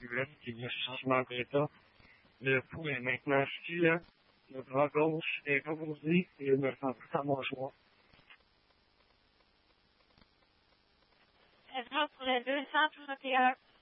US qui vient changement d'état. Le pouls est maintenant sciant. Le bras gauche est rebondi et il me sent tout à mâchoire. Est-ce pour le 231?